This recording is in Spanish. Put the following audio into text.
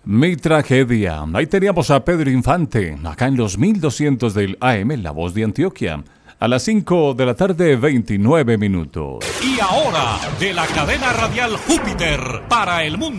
Mi tragedia. Ahí teníamos a Pedro Infante, acá en los 1200 del AM, La Voz de Antioquia. A las 5 de la tarde, 29 minutos. Y ahora, de la cadena radial Júpiter para el mundo.